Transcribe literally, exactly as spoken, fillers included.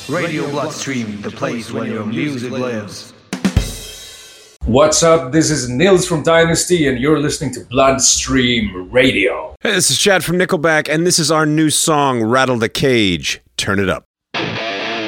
Radio Bloodstream, the place where your music lives. What's up? This is Nils from Dynasty, and you're listening to Bloodstream Radio. Hey, this is Chad from Nickelback, and this is our new song, Rattle the Cage. Turn it up.